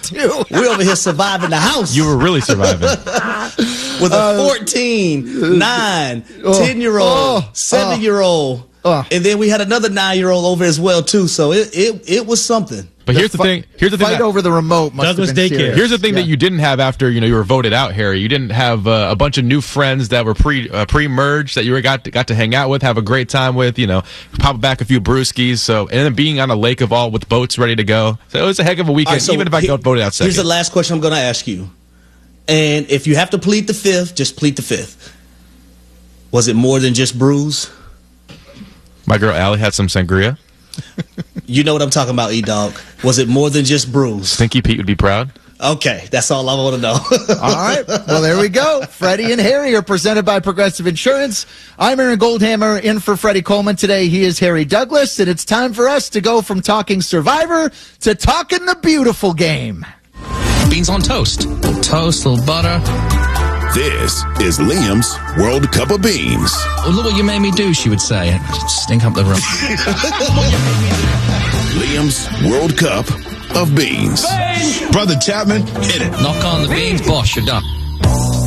too. We over here surviving the house. You were really surviving. With a 14, 9, 10-year-old, 7-year-old. And then we had another 9-year-old over as well, too. So it was something. But here's the thing. Fight over the remote must Douglas have been Daycare. serious. Here's the thing that you didn't have after you were voted out, Harry. You didn't have a bunch of new friends that were pre-merged that you got to hang out with, have a great time with. Pop back a few brewskis. So and then being on a lake of all with boats ready to go. So it was a heck of a weekend, even if I got voted out second. Here's the last question I'm going to ask you. And if you have to plead the fifth, just plead the fifth. Was it more than just brews? My girl Allie had some sangria. You know what I'm talking about, E-Dog. Was it more than just brews? Stinky Pete would be proud. Okay, that's all I want to know. All right. Well, there we go. Freddie and Harry are presented by Progressive Insurance. I'm Aaron Goldhammer in for Freddie Coleman today. He is Harry Douglas, and it's time for us to go from talking Survivor to talking the beautiful game. Beans on toast. Little toast, little butter. This is Liam's World Cup of Beans. Oh, look what you made me do, she would say. Stink up the room. Liam's World Cup of Beans. Brother Chapman, hit it. Knock on the beans, boss, you're done.